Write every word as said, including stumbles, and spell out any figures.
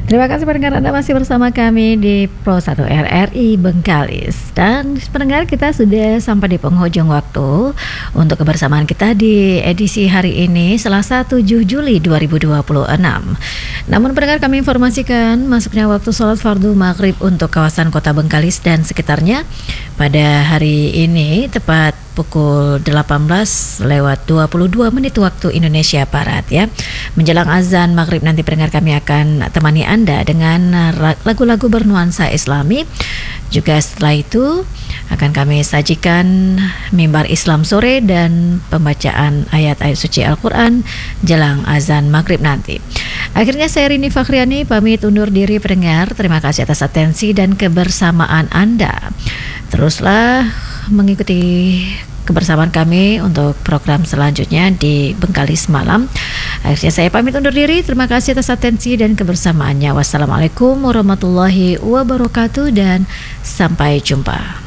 Terima kasih pendengar, Anda masih bersama kami di Pro satu R R I Bengkalis. Dan pendengar, kita sudah sampai di penghujung waktu untuk kebersamaan kita di edisi hari ini, Selasa tujuh Juli dua ribu dua puluh enam. Namun pendengar, kami informasikan masuknya waktu sholat fardu maghrib untuk kawasan kota Bengkalis dan sekitarnya pada hari ini tepat pukul delapan belas lewat dua puluh dua menit waktu Indonesia Barat ya. Menjelang azan maghrib nanti pendengar, kami akan temani Anda dengan lagu-lagu bernuansa Islami. Juga setelah itu akan kami sajikan mimbar Islam sore dan pembacaan ayat-ayat suci Al-Quran jelang azan maghrib nanti. Akhirnya saya Rini Fakhriani pamit undur diri pendengar. Terima kasih atas atensi dan kebersamaan Anda. Teruslah mengikuti kebersamaan kami untuk program selanjutnya di Bengkalis Malam. Akhirnya saya pamit undur diri. Terima kasih atas atensi dan kebersamaannya. Wassalamualaikum warahmatullahi wabarakatuh dan sampai jumpa.